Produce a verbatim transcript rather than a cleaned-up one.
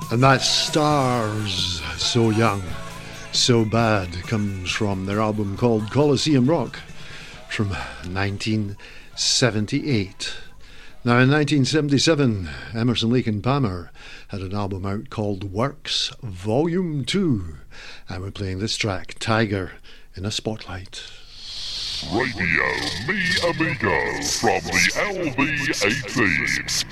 And that Stars So Young, So Bad comes from their album called Colosseum Rock from nineteen seventy-eight. Now in nineteen seventy-seven, Emerson, Lake and Palmer had an album out called Works Volume two, and we're playing this track, Tiger in a Spotlight. Radio Me Amigo from the L B eighteen.